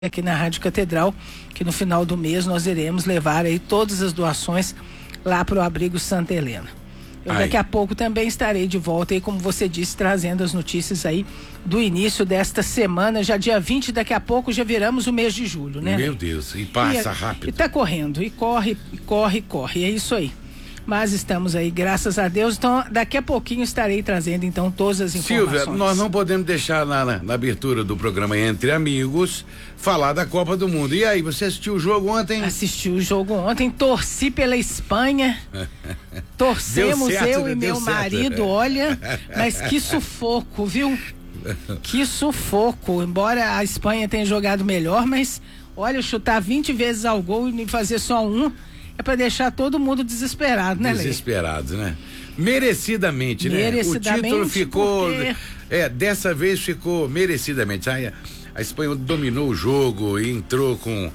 aqui na Rádio Catedral, que no final do mês nós iremos levar aí todas as doações lá para o Abrigo Santa Helena. Eu daqui a pouco também estarei de volta aí, como você disse, trazendo as notícias aí do início desta semana, já dia 20, daqui a pouco já viramos o mês de julho, né? Meu Deus, e passa rápido. E tá correndo, e corre, é isso aí. Mas estamos aí, graças a Deus. Então, daqui a pouquinho estarei trazendo, então, todas as informações. Silvia, nós não podemos deixar na abertura do programa Entre Amigos falar da Copa do Mundo. E aí, você assistiu o jogo ontem? Assisti o jogo ontem, torci pela Espanha. Torcemos certo, eu e meu marido, olha, mas que sufoco, viu? Que sufoco. Embora a Espanha tenha jogado melhor, mas olha, chutar 20 vezes ao gol e fazer só um é para deixar todo mundo desesperado, né, Lê? Desesperado, né? Merecidamente, né? O título ficou, dessa vez ficou merecidamente. A Espanha dominou o jogo e entrou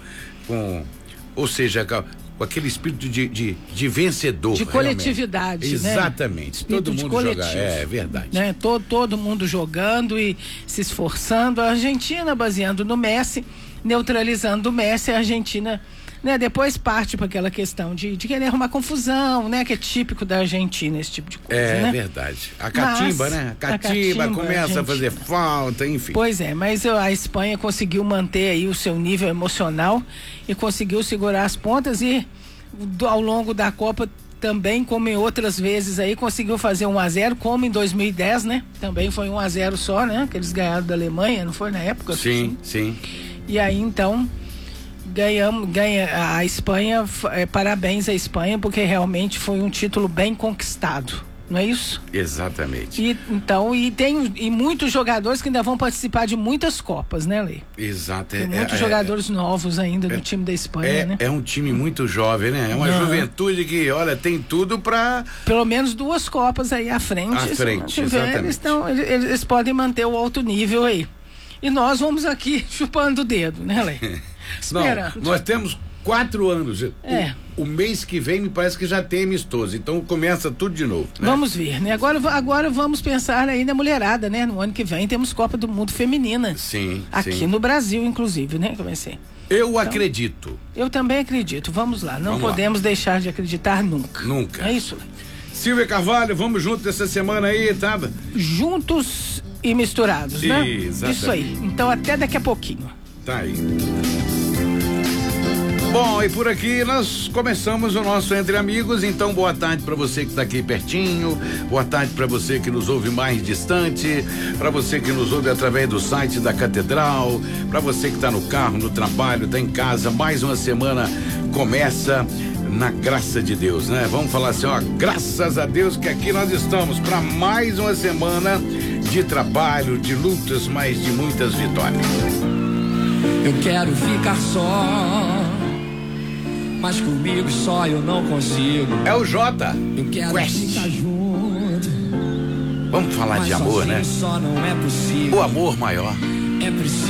ou seja, com aquele espírito de vencedor. De coletividade, realmente. Exatamente. Né? Todo mundo jogar. É verdade. Né? Todo mundo jogando e se esforçando. A Argentina baseando no Messi, neutralizando o Messi, a Argentina, né, depois parte para aquela questão de querer arrumar confusão, né, que é típico da Argentina, esse tipo de coisa, né? É verdade. A catimba, né? A catimba começa a fazer falta, enfim. Pois é, mas a Espanha conseguiu manter aí o seu nível emocional e conseguiu segurar as pontas e ao longo da Copa também, como em outras vezes aí, conseguiu fazer 1-0, como em 2010, né? Também foi 1-0 só, né? Que eles ganharam da Alemanha, não foi na época? Sim, sim. E aí, então, ganha a Espanha, parabéns à Espanha, porque realmente foi um título bem conquistado, não é isso? Exatamente. E tem muitos jogadores que ainda vão participar de muitas Copas, né, Lê? Exato. Tem muitos jogadores novos ainda no time da Espanha, né? É um time muito jovem, né? É uma juventude que, olha, tem tudo pra... Pelo menos 2 Copas aí à frente. Exatamente. Eles podem manter o alto nível aí. E nós vamos aqui chupando o dedo, né, Lê? Não, nós temos 4 anos. O mês que vem me parece que já tem amistoso, então começa tudo de novo, né? Vamos ver, né? Agora vamos pensar aí na mulherada, né? No ano que vem temos Copa do Mundo Feminina. Sim. Aqui no Brasil, inclusive, né? Que vai ser. Eu acredito. Eu também acredito. Vamos lá. Não podemos deixar de acreditar nunca. Nunca. É isso, Lê. Silvia Carvalho, vamos juntos essa semana aí, tá? Juntos e misturados, né? Exatamente. Isso aí. Então até daqui a pouquinho. Tá aí. Bom, e por aqui nós começamos o nosso Entre Amigos, então boa tarde para você que está aqui pertinho, boa tarde para você que nos ouve mais distante, para você que nos ouve através do site da Catedral, para você que está no carro, no trabalho, está em casa, mais uma semana começa na graça de Deus, né? Vamos falar assim, ó, graças a Deus que aqui nós estamos para mais uma semana de trabalho, de lutas, mas de muitas vitórias. Eu quero ficar só, mas comigo só eu não consigo. É o Jota. Eu quero ficar junto. Vamos falar de amor, né? Só não é possível. O amor maior. É preciso.